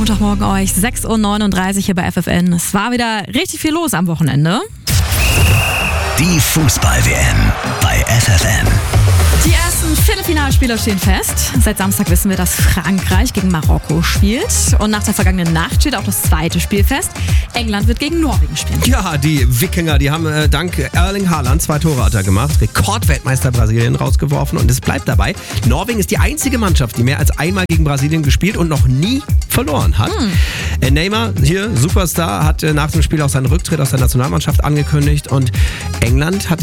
Montagmorgen euch, 6.39 Uhr hier bei FFN. Es war wieder richtig viel los am Wochenende. Die Fußball-WM bei FFN. Die ersten Viertelfinalspiele stehen fest. Seit Samstag wissen wir, dass Frankreich gegen Marokko spielt. Und nach der vergangenen Nacht steht auch das zweite Spiel fest. England wird gegen Norwegen spielen. Ja, die Wikinger, die haben dank Erling Haaland 2 Tore hat er gemacht. Rekordweltmeister Brasilien rausgeworfen. Und es bleibt dabei, Norwegen ist die einzige Mannschaft, die mehr als einmal gegen Brasilien gespielt und noch nie verloren hat. Neymar, hier Superstar, hat nach dem Spiel auch seinen Rücktritt aus der Nationalmannschaft angekündigt. Und England hat